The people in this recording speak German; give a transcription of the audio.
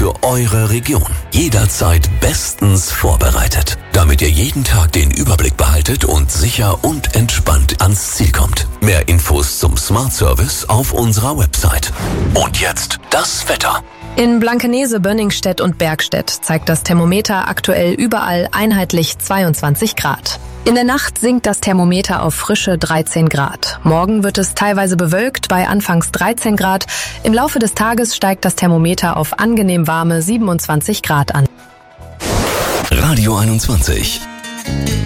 für eure Region. Jederzeit bestens vorbereitet, damit ihr jeden Tag den Überblick behaltet und sicher und entspannt ans Ziel kommt. Mehr Infos zum Smart Service auf unserer Website. Und jetzt das Wetter. In Blankenese, Bönningstedt und Bergstedt zeigt das Thermometer aktuell überall einheitlich 22 Grad. In der Nacht sinkt das Thermometer auf frische 13 Grad. Morgen wird es teilweise bewölkt bei anfangs 13 Grad. Im Laufe des Tages steigt das Thermometer auf angenehm warme 27 Grad an. Radio 21.